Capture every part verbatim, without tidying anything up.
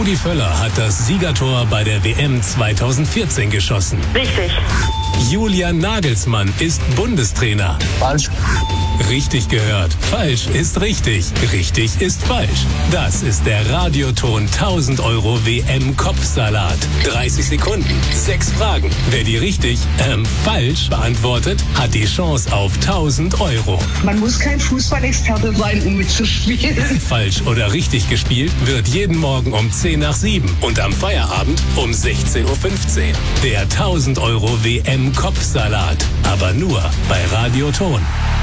Rudi Völler hat das Siegertor bei der W M zweitausendvierzehn geschossen. Richtig. Julian Nagelsmann ist Bundestrainer. Falsch. Richtig gehört. Falsch ist richtig. Richtig ist falsch. Das ist der Radioton tausend Euro W M-Kopfsalat. dreißig Sekunden, sechs Fragen. Wer die richtig, ähm, falsch beantwortet, hat die Chance auf tausend Euro. Man muss kein Fußballexperte sein, um mitzuspielen. Falsch oder richtig gespielt wird jeden Morgen um zehn nach sieben und am Feierabend um sechzehn Uhr fünfzehn. Der tausend Euro W M-Kopfsalat. Aber nur bei Radioton.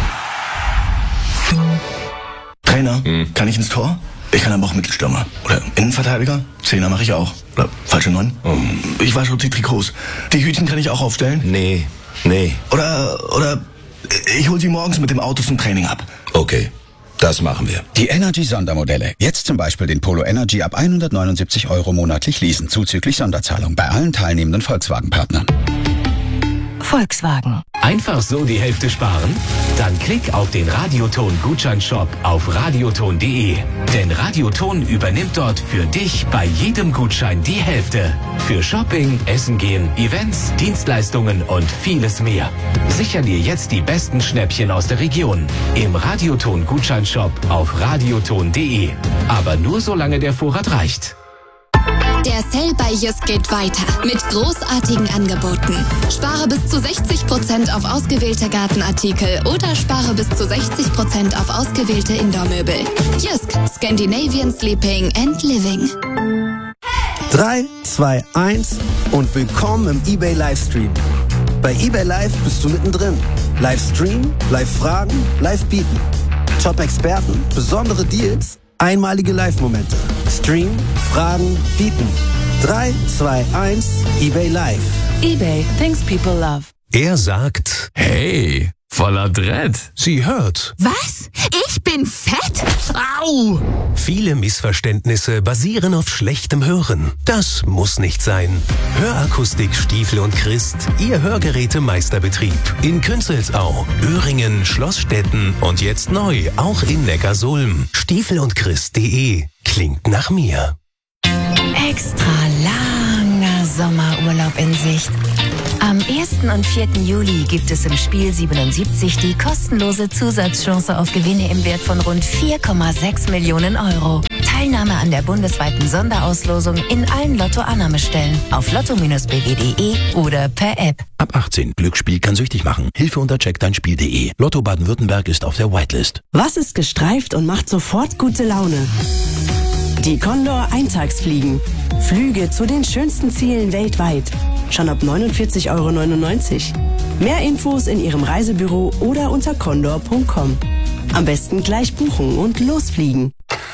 Trainer, hm. kann ich ins Tor? Ich kann aber auch Mittelstürmer. Oder Innenverteidiger? Zehner mache ich auch. Oder falsche Neun? Hm. Ich wasche die Trikots. Die Hütchen kann ich auch aufstellen? Nee, nee. Oder, oder ich hole sie morgens mit dem Auto zum Training ab. Okay, das machen wir. Die Energy-Sondermodelle. Jetzt zum Beispiel den Polo Energy ab hundertneunundsiebzig Euro monatlich leasen, zuzüglich Sonderzahlung bei allen teilnehmenden Volkswagen-Partnern. Volkswagen. Einfach so die Hälfte sparen? Dann klick auf den Radioton-Gutscheinshop auf radioton punkt de. Denn Radioton übernimmt dort für dich bei jedem Gutschein die Hälfte. Für Shopping, Essen gehen, Events, Dienstleistungen und vieles mehr. Sicher dir jetzt die besten Schnäppchen aus der Region. Im Radioton-Gutscheinshop auf radioton punkt de. Aber nur solange der Vorrat reicht. Der Sale bei Jysk geht weiter mit großartigen Angeboten. Spare bis zu sechzig Prozent auf ausgewählte Gartenartikel oder spare bis zu sechzig Prozent auf ausgewählte Indoor-Möbel. Jysk, Scandinavian Sleeping and Living. drei, zwei, eins und willkommen im eBay Livestream. Bei eBay Live bist du mittendrin. Livestream, Live-Fragen, Live-Bieten. Top-Experten, besondere Deals, einmalige Live-Momente. Stream, Fragen, bieten. drei, zwei, eins, eBay Live. eBay, things people love. Er sagt, hey, voller Dread. Sie hört. Was? Ich bin fett? Au! Viele Missverständnisse basieren auf schlechtem Hören. Das muss nicht sein. Hörakustik Stiefel und Christ, Ihr Hörgerätemeisterbetrieb. In Künzelsau, Öhringen, Schlossstetten und jetzt neu auch in Neckarsulm. Stiefel und Christ punkt de. Klingt nach mir. Extra langer Sommerurlaub in Sicht. Am ersten und vierten Juli gibt es im Spiel siebenundsiebzig die kostenlose Zusatzchance auf Gewinne im Wert von rund vier Komma sechs Millionen Euro. Teilnahme an der bundesweiten Sonderauslosung in allen Lotto-Annahmestellen auf lotto Bindestrich b w punkt de oder per App. Ab achtzehn. Glücksspiel kann süchtig machen. Hilfe unter check dein spiel punkt de. Lotto Baden-Württemberg ist auf der Whitelist. Was ist gestreift und macht sofort gute Laune? Die Condor Eintagsfliegen. Flüge zu den schönsten Zielen weltweit. Schon ab neunundvierzig Euro neunundneunzig. Mehr Infos in Ihrem Reisebüro oder unter condor punkt com. Am besten gleich buchen und losfliegen.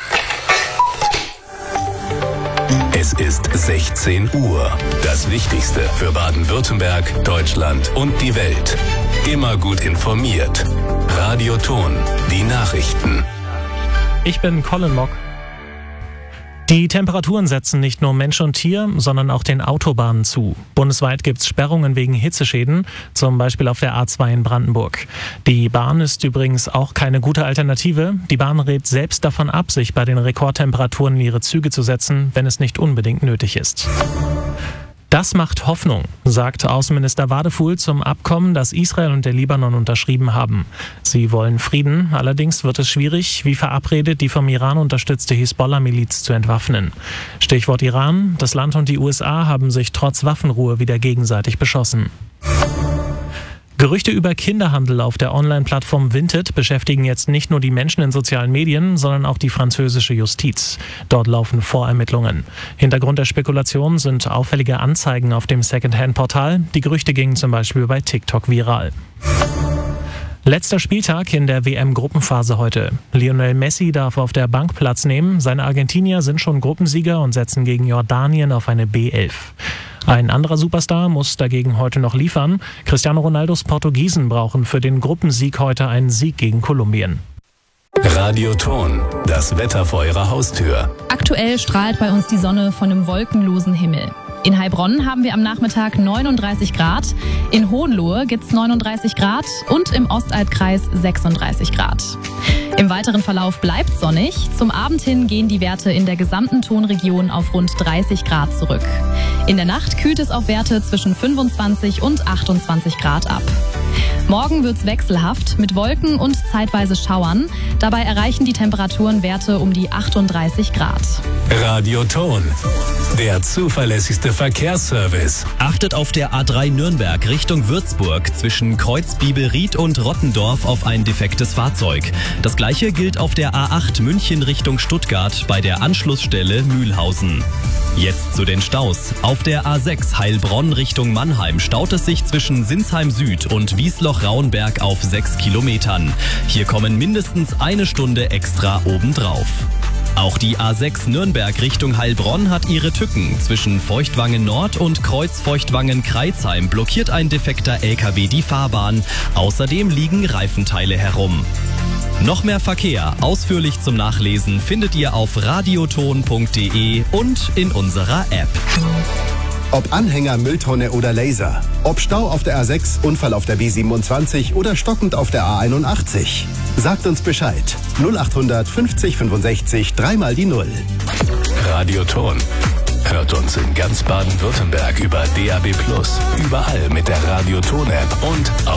Es ist sechzehn Uhr. Das Wichtigste für Baden-Württemberg, Deutschland und die Welt. Immer gut informiert. Radioton, die Nachrichten. Ich bin Colin Mock. Die Temperaturen setzen nicht nur Mensch und Tier, sondern auch den Autobahnen zu. Bundesweit gibt es Sperrungen wegen Hitzeschäden, zum Beispiel auf der A zwei in Brandenburg. Die Bahn ist übrigens auch keine gute Alternative. Die Bahn rät selbst davon ab, sich bei den Rekordtemperaturen in ihre Züge zu setzen, wenn es nicht unbedingt nötig ist. Das macht Hoffnung, sagt Außenminister Wadefuhl zum Abkommen, das Israel und der Libanon unterschrieben haben. Sie wollen Frieden, allerdings wird es schwierig, wie verabredet, die vom Iran unterstützte Hisbollah-Miliz zu entwaffnen. Stichwort Iran, das Land und die U S A haben sich trotz Waffenruhe wieder gegenseitig beschossen. Gerüchte über Kinderhandel auf der Online-Plattform Vinted beschäftigen jetzt nicht nur die Menschen in sozialen Medien, sondern auch die französische Justiz. Dort laufen Vorermittlungen. Hintergrund der Spekulation sind auffällige Anzeigen auf dem Secondhand-Portal. Die Gerüchte gingen zum Beispiel bei TikTok viral. Letzter Spieltag in der W M-Gruppenphase heute. Lionel Messi darf auf der Bank Platz nehmen. Seine Argentinier sind schon Gruppensieger und setzen gegen Jordanien auf eine B elf. Ein anderer Superstar muss dagegen heute noch liefern. Cristiano Ronaldos Portugiesen brauchen für den Gruppensieg heute einen Sieg gegen Kolumbien. Radioton, das Wetter vor Ihrer Haustür. Aktuell strahlt bei uns die Sonne von einem wolkenlosen Himmel. In Heilbronn haben wir am Nachmittag neununddreißig Grad, in Hohenlohe gibt's neununddreißig Grad und im Ostalbkreis sechsunddreißig Grad. Im weiteren Verlauf bleibt sonnig. Zum Abend hin gehen die Werte in der gesamten Tonregion auf rund dreißig Grad zurück. In der Nacht kühlt es auf Werte zwischen fünfundzwanzig und achtundzwanzig Grad ab. Morgen wird's wechselhaft mit Wolken und zeitweise Schauern. Dabei erreichen die Temperaturen Werte um die achtunddreißig Grad. Radioton, der zuverlässigste Verkehrsservice. Achtet auf der A drei Nürnberg Richtung Würzburg zwischen Kreuzbiebelried und Rottendorf auf ein defektes Fahrzeug. Das gleiche gilt auf der A acht München Richtung Stuttgart bei der Anschlussstelle Mühlhausen. Jetzt zu den Staus. Auf der A sechs Heilbronn Richtung Mannheim staut es sich zwischen Sinsheim Süd und Wiesloch-Rauenberg auf sechs Kilometern. Hier kommen mindestens eine Stunde extra obendrauf. Auch die A sechs Nürnberg Richtung Heilbronn hat ihre Tücken. Zwischen Feuchtwangen Nord und Kreuz Feuchtwangen-Kreuzheim blockiert ein defekter L K W die Fahrbahn. Außerdem liegen Reifenteile herum. Noch mehr Verkehr, ausführlich zum Nachlesen, findet ihr auf radioton punkt de und in unserer App. Ob Anhänger, Mülltonne oder Laser. Ob Stau auf der A sechs, Unfall auf der B siebenundzwanzig oder stockend auf der A einundachtzig. Sagt uns Bescheid. null achthundert fünfzig fünfundsechzig, dreimal die Null. Radioton. Hört uns in ganz Baden-Württemberg über D A B plus, überall mit der Radioton-App und auf